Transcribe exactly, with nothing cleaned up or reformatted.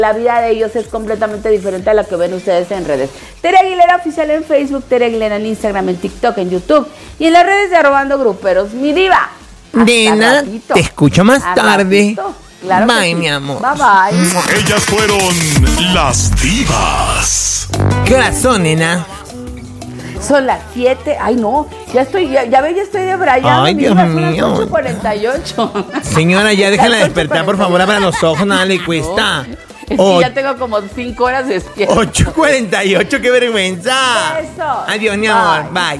La vida de ellos es completamente diferente a la que ven ustedes en redes. Tere Aguilera Oficial en Facebook, Tere Aguilera en Instagram, en TikTok, en YouTube y en las redes de Arrobando Gruperos. Mi diva. Nena, te escucho más Hasta tarde. Claro bye, sí. mi amor. Bye, bye. Ellas fueron las divas. ¿Qué horas son, nena? Son las siete. Ay, no. Ya estoy, ya, ya ve, ya estoy de brayado. Ay, Dios Son las mío. ocho cuarenta y ocho. Señora, ya déjala Las despertar, por ocho favor, cuarenta y ocho. para los ojos, nada le cuesta. Es Oh. que ya tengo como cinco horas despierta. ocho cuarenta y ocho, qué vergüenza. Eso. Adiós, mi Bye. amor. Bye.